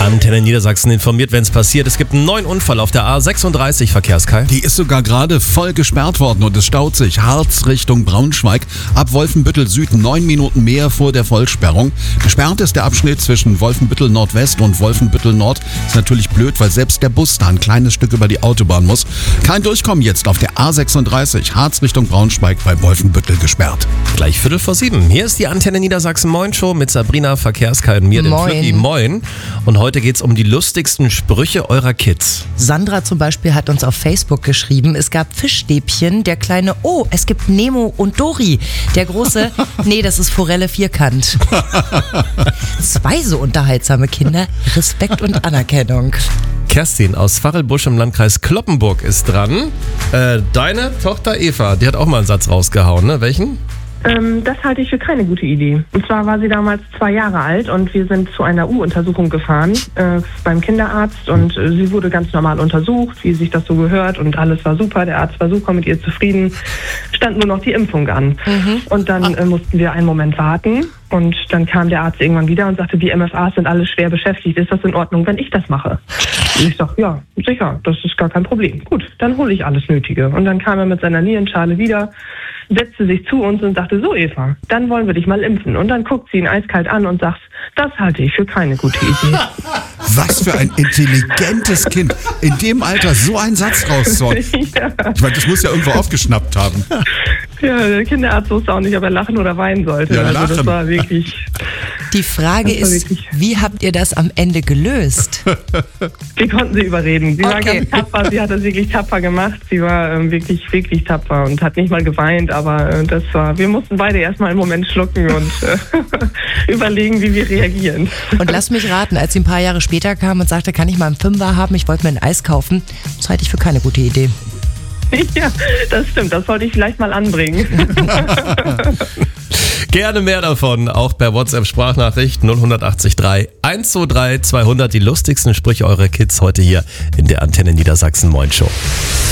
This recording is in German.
Antenne Niedersachsen informiert, wenn es passiert. Es gibt einen neuen Unfall auf der A36, Verkehrskai. Die ist sogar gerade voll gesperrt worden und es staut sich Harz Richtung Braunschweig. Ab Wolfenbüttel Süd 9 Minuten mehr vor der Vollsperrung. Gesperrt ist der Abschnitt zwischen Wolfenbüttel Nordwest und Wolfenbüttel Nord. Ist natürlich blöd, weil selbst der Bus da ein kleines Stück über die Autobahn muss. Kein Durchkommen jetzt auf der A36, Harz Richtung Braunschweig bei Wolfenbüttel gesperrt. Gleich 6:45. Hier ist die Antenne Niedersachsen Moin Show mit Sabrina, Verkehrskai und mir, dem Flücki. Moin. Und heute geht's um die lustigsten Sprüche eurer Kids. Sandra zum Beispiel hat uns auf Facebook geschrieben, es gab Fischstäbchen, der kleine, oh, es gibt Nemo und Dori. Der große, nee, das ist Forelle Vierkant. 2 so unterhaltsame Kinder, Respekt und Anerkennung. Kerstin aus Varelbusch im Landkreis Cloppenburg ist dran. Deine Tochter Eva, die hat auch mal einen Satz rausgehauen, ne? Welchen? Das halte ich für keine gute Idee. Und zwar war sie damals 2 Jahre alt und wir sind zu einer U-Untersuchung gefahren beim Kinderarzt und sie wurde ganz normal untersucht, wie sich das so gehört und alles war super. Der Arzt war super mit ihr zufrieden. Stand nur noch die Impfung an. Und dann mussten wir einen Moment warten und dann kam der Arzt irgendwann wieder und sagte, die MFAs sind alle schwer beschäftigt. Ist das in Ordnung, wenn ich das mache? Und ich sag, ja, sicher, das ist gar kein Problem. Gut, dann hole ich alles Nötige. Und dann kam er mit seiner Nierenschale wieder, setzte sich zu uns und sagte, so Eva, dann wollen wir dich mal impfen. Und dann guckt sie ihn eiskalt an und sagt, das halte ich für keine gute Idee. Was für ein intelligentes Kind, in dem Alter so einen Satz rauszuhauen. Ja. Ich meine, das muss ja irgendwo aufgeschnappt haben. Ja, der Kinderarzt wusste auch nicht, ob er lachen oder weinen sollte. Ja, also lachen. das war wirklich... Die Frage ist, wie habt ihr das am Ende gelöst? Wir konnten sie überreden. Sie war Okay. ganz tapfer, sie hat das wirklich tapfer gemacht. Sie war wirklich, wirklich tapfer und hat nicht mal geweint, aber wir mussten beide erstmal einen Moment schlucken und überlegen, wie wir reagieren. Und lass mich raten, als sie ein paar Jahre später kam und sagte, kann ich mal einen Fünfer haben, ich wollte mir ein Eis kaufen, das halte ich für keine gute Idee. Ja, das stimmt. Das sollte ich vielleicht mal anbringen. Gerne mehr davon, auch per WhatsApp-Sprachnachricht 0183 123 200. Die lustigsten Sprüche eurer Kids heute hier in der Antenne Niedersachsen Moin Show.